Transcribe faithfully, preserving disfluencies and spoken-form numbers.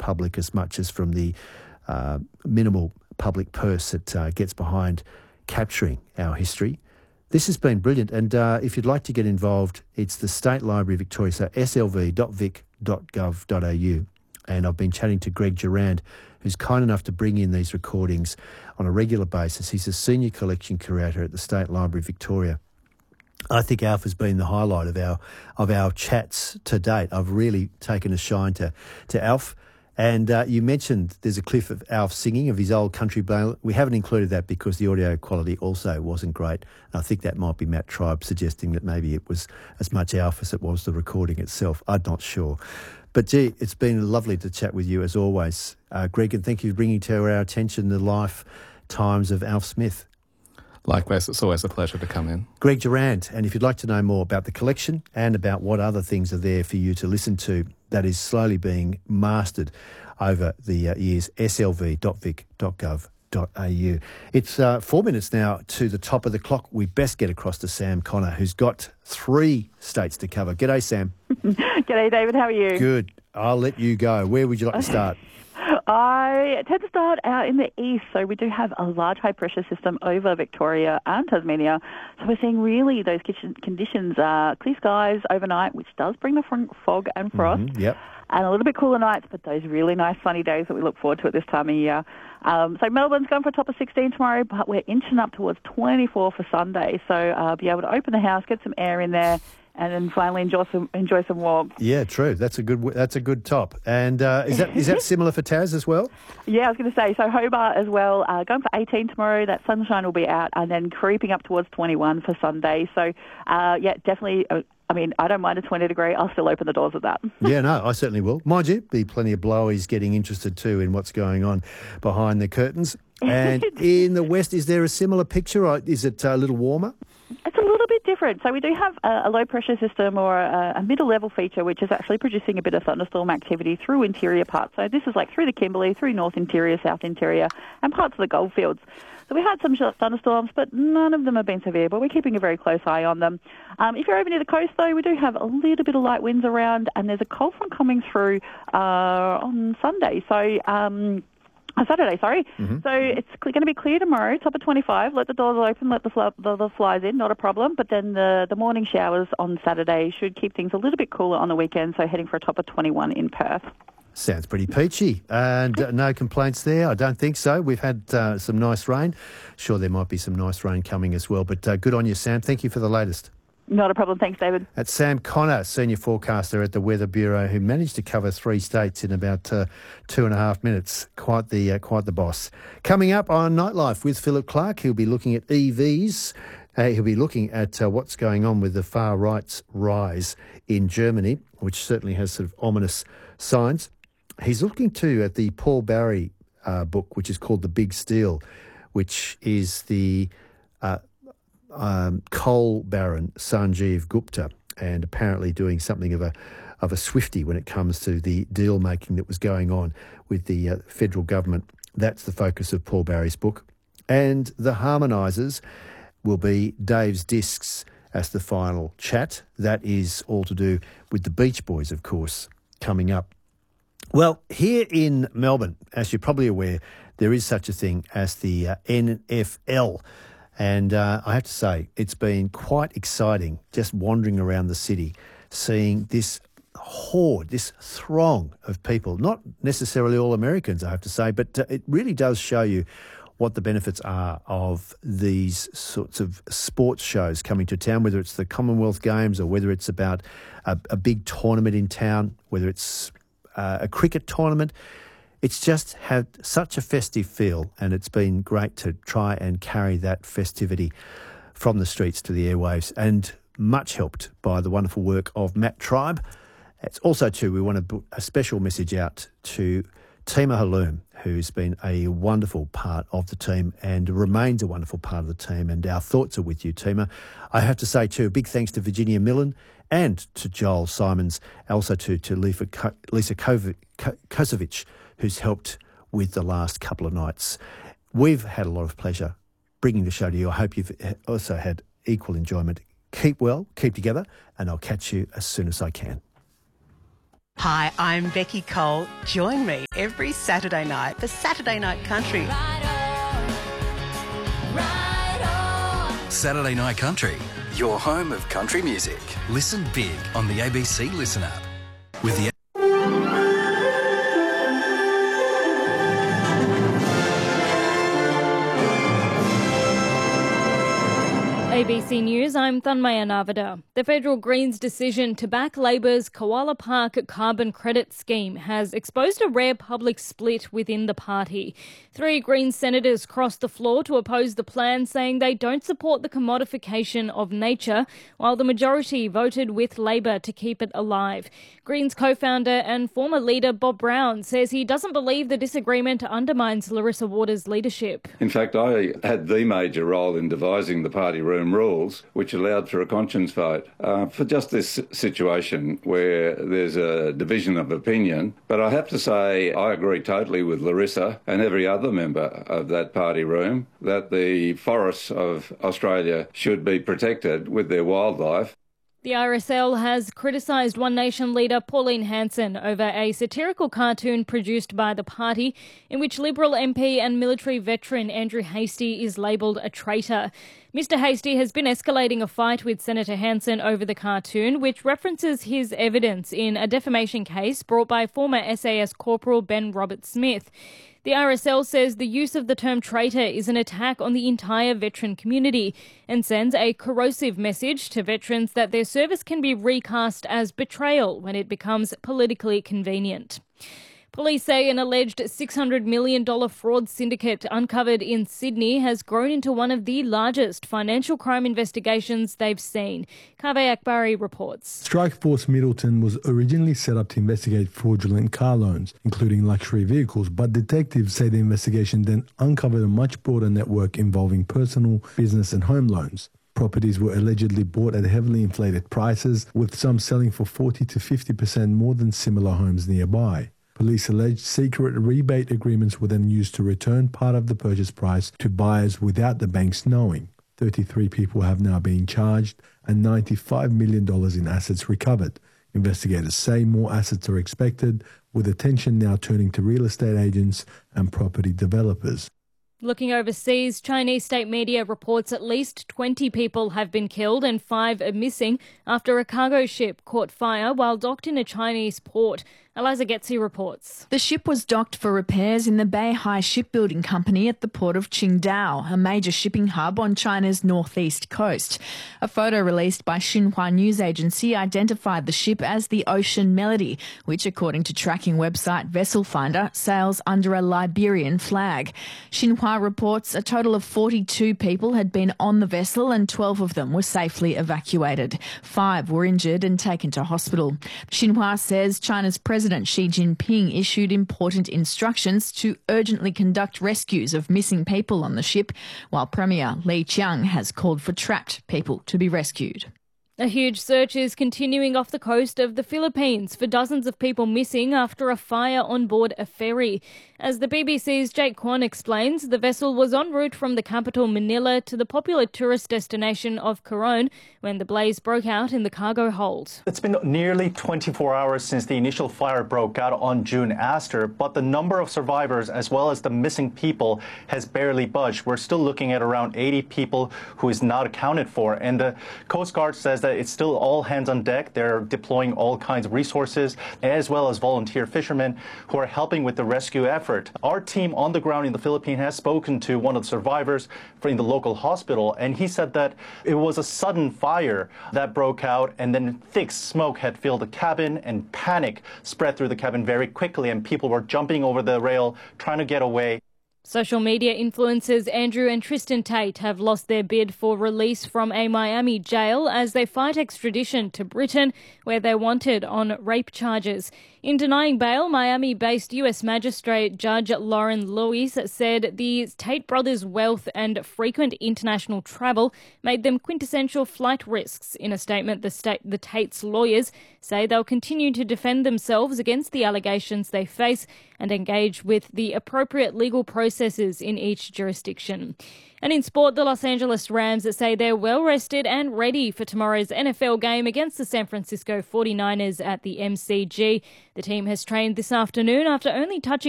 public as much as from the uh, minimal public purse that uh, gets behind capturing our history. This has been brilliant, and uh, if you'd like to get involved, it's the State Library Victoria, so s l v dot vic dot gov dot a u. And I've been chatting to Greg Durand, who's kind enough to bring in these recordings on a regular basis. He's a senior collection curator at the State Library Victoria. I think Alf has been the highlight of our of our chats to date. I've really taken a shine to, to Alf. And uh, you mentioned there's a clip of Alf singing of his old country ballad. We haven't included that because the audio quality also wasn't great. I think that might be Matt Tribe suggesting that maybe it was as much Alf as it was the recording itself. I'm not sure. But, gee, it's been lovely to chat with you as always, uh, Greg, and thank you for bringing to our attention the life times of Alf Smith. Likewise, it's always a pleasure to come in. Greg Durand, and if you'd like to know more about the collection and about what other things are there for you to listen to, that is slowly being mastered over the uh, years, s l v dot vic dot gov dot a u. It's uh, four minutes now to the top of the clock. We best get across to Sam Connor, who's got three states to cover. G'day, Sam. G'day, David. How are you? Good. I'll let you go. Where would you like to start? I tend to start out in the east, so we do have a large high-pressure system over Victoria and Tasmania. So we're seeing really those kitchen conditions, uh, clear skies overnight, which does bring the front fog and frost. Mm-hmm, yep. And a little bit cooler nights, but those really nice sunny days that we look forward to at this time of year. Um, so Melbourne's going for a top of sixteen tomorrow, but we're inching up towards twenty-four for Sunday. So uh, be able to open the house, get some air in there, and then finally enjoy some enjoy some warmth. Yeah, true. That's a good that's a good top. And uh, is that is that similar for Tas as well? Yeah, I was going to say, so Hobart as well, uh, going for eighteen tomorrow. That sunshine will be out, and then creeping up towards twenty-one for Sunday. So, uh, yeah, definitely. Uh, I mean, I don't mind a twenty degree. I'll still open the doors of that. Yeah, no, I certainly will. Mind you, be plenty of blowies getting interested too in what's going on behind the curtains. And in the west, is there a similar picture, or is it a little warmer? It's a little bit different. So we do have a, a low-pressure system or a, a middle-level feature, which is actually producing a bit of thunderstorm activity through interior parts. So this is like through the Kimberley, through North Interior, South Interior, and parts of the Goldfields. So we had some short thunderstorms, but none of them have been severe, but we're keeping a very close eye on them. Um, if you're over near the coast, though, we do have a little bit of light winds around, and there's a cold front coming through uh, on Sunday. So... Um, Oh, Saturday, sorry. Mm-hmm. So it's going to be clear tomorrow, top of twenty-five. Let the doors open, let the, fl- the, the flies in, not a problem. But then the, the morning showers on Saturday should keep things a little bit cooler on the weekend, so heading for a top of twenty-one in Perth. Sounds pretty peachy. And uh, no complaints there? I don't think so. We've had uh, some nice rain. Sure, there might be some nice rain coming as well. But uh, good on you, Sam. Thank you for the latest. Not a problem. Thanks, David. That's Sam Connor, Senior Forecaster at the Weather Bureau, who managed to cover three states in about uh, two and a half minutes. Quite the uh, quite the boss. Coming up on Nightlife with Philip Clark, he'll be looking at E Vs. Uh, he'll be looking at uh, what's going on with the far right's rise in Germany, which certainly has sort of ominous signs. He's looking too at the Paul Barry uh, book, which is called The Big Steal, which is the... Uh, Um, coal baron Sanjeev Gupta, and apparently doing something of a of a swifty when it comes to the deal making that was going on with the uh, federal government. That's the focus of Paul Barry's book. And the harmonisers will be Dave's Discs as the final chat. That is all to do with the Beach Boys, of course, coming up. Well, here in Melbourne, as you're probably aware, there is such a thing as the uh, N F L. And uh, I have to say, it's been quite exciting just wandering around the city, seeing this horde, this throng of people, not necessarily all Americans, I have to say, but uh, it really does show you what the benefits are of these sorts of sports shows coming to town, whether it's the Commonwealth Games or whether it's about a, a big tournament in town, whether it's uh, a cricket tournament. It's just had such a festive feel, and it's been great to try and carry that festivity from the streets to the airwaves, and much helped by the wonderful work of Matt Tribe. It's also, too, we want to put a special message out to Tima Halloum, who's been a wonderful part of the team and remains a wonderful part of the team, and our thoughts are with you, Tima. I have to say, too, a big thanks to Virginia Millen and to Joel Simons, also to, to Lisa, Lisa Kozovic, who's helped with the last couple of nights. We've had a lot of pleasure bringing the show to you. I hope you've also had equal enjoyment. Keep well, keep together, and I'll catch you as soon as I can. Hi, I'm Becky Cole. Join me every Saturday night for Saturday Night Country. Saturday Night Country, your home of country music. Listen big on the A B C Listen app. With the A B C News, I'm Thanmaya Navada. The federal Greens' decision to back Labor's Koala Park carbon credit scheme has exposed a rare public split within the party. Three Greens senators crossed the floor to oppose the plan, saying they don't support the commodification of nature, while the majority voted with Labor to keep it alive. Greens co-founder and former leader Bob Brown says he doesn't believe the disagreement undermines Larissa Waters' leadership. In fact, I had the major role in devising the party room rules, which allowed for a conscience vote uh, for just this situation where there's a division of opinion. But I have to say I agree totally with Larissa and every other member of that party room that the forests of Australia should be protected with their wildlife. The R S L has criticised One Nation leader Pauline Hanson over a satirical cartoon produced by the party in which Liberal M P and military veteran Andrew Hastie is labelled a traitor. Mister Hastie has been escalating a fight with Senator Hanson over the cartoon, which references his evidence in a defamation case brought by former S A S Corporal Ben Robert-Smith. The R S L says the use of the term traitor is an attack on the entire veteran community and sends a corrosive message to veterans that their service can be recast as betrayal when it becomes politically convenient. Police say an alleged six hundred million dollars fraud syndicate uncovered in Sydney has grown into one of the largest financial crime investigations they've seen. Kaveh Akbari reports. Strikeforce Middleton was originally set up to investigate fraudulent car loans, including luxury vehicles, but detectives say the investigation then uncovered a much broader network involving personal, business and home loans. Properties were allegedly bought at heavily inflated prices, with some selling for forty to fifty percent more than similar homes nearby. Police alleged secret rebate agreements were then used to return part of the purchase price to buyers without the banks knowing. thirty-three people have now been charged and ninety-five million dollars in assets recovered. Investigators say more assets are expected, with attention now turning to real estate agents and property developers. Looking overseas, Chinese state media reports at least twenty people have been killed and five are missing after a cargo ship caught fire while docked in a Chinese port. Eliza Getzi reports. The ship was docked for repairs in the Beihai Shipbuilding Company at the port of Qingdao, a major shipping hub on China's northeast coast. A photo released by Xinhua news agency identified the ship as the Ocean Melody, which, according to tracking website Vessel Finder, sails under a Liberian flag. Xinhua reports a total of forty-two people had been on the vessel and twelve of them were safely evacuated. Five were injured and taken to hospital. Xinhua says China's President President Xi Jinping issued important instructions to urgently conduct rescues of missing people on the ship, while Premier Li Qiang has called for trapped people to be rescued. A huge search is continuing off the coast of the Philippines for dozens of people missing after a fire on board a ferry. As the B B C's Jake Kwan explains, the vessel was en route from the capital Manila to the popular tourist destination of Coron when the blaze broke out in the cargo hold. It's been nearly twenty-four hours since the initial fire broke out on June Aster, but the number of survivors as well as the missing people has barely budged. We're still looking at around eighty people who is not accounted for, and the Coast Guard says that it's still all hands on deck. They're deploying all kinds of resources, as well as volunteer fishermen who are helping with the rescue effort. Our team on the ground in the Philippines has spoken to one of the survivors in the local hospital, and he said that it was a sudden fire that broke out, and then thick smoke had filled the cabin, and panic spread through the cabin very quickly, and people were jumping over the rail trying to get away. Social media influencers Andrew and Tristan Tate have lost their bid for release from a Miami jail as they fight extradition to Britain, where they're wanted on rape charges. In denying bail, Miami-based U S Magistrate Judge Lauren Lewis said the Tate brothers' wealth and frequent international travel made them quintessential flight risks. In a statement, the, state, the Tates' lawyers say they'll continue to defend themselves against the allegations they face and engage with the appropriate legal processes in each jurisdiction. And in sport, the Los Angeles Rams say they're well rested and ready for tomorrow's N F L game against the San Francisco forty-niners at the M C G. The team has trained this afternoon after only touching